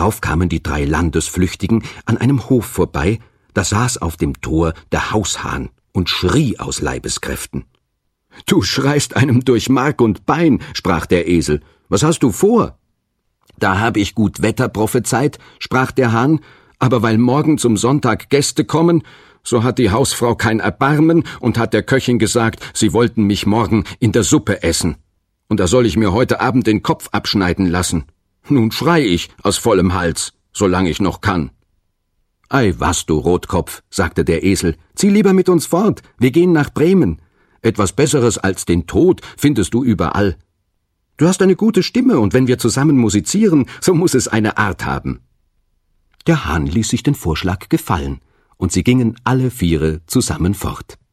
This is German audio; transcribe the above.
Darauf kamen die 3 Landesflüchtigen an einem Hof vorbei, da saß auf dem Tor der Haushahn und schrie aus Leibeskräften. »Du schreist einem durch Mark und Bein«, sprach der Esel. »Was hast du vor?« »Da habe ich gut Wetter prophezeit«, sprach der Hahn, »aber weil morgen zum Sonntag Gäste kommen, so hat die Hausfrau kein Erbarmen und hat der Köchin gesagt, sie wollten mich morgen in der Suppe essen. Und da soll ich mir heute Abend den Kopf abschneiden lassen. Nun schrei ich aus vollem Hals, solange ich noch kann.« »Ei was, du Rotkopf«, sagte der Esel, »zieh lieber mit uns fort, wir gehen nach Bremen. Etwas Besseres als den Tod findest du überall. Du hast eine gute Stimme, und wenn wir zusammen musizieren, so muss es eine Art haben.« Der Hahn ließ sich den Vorschlag gefallen, und sie gingen alle 4 zusammen fort.